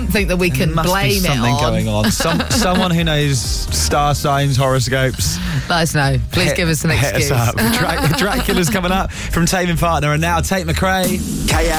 something that we can Must blame be something it on. going on. Someone who knows star signs, horoscopes. Let us know. Please give us an Hit excuse. us up. Dracula's coming up from Tame and Partner, and now Tate McRae.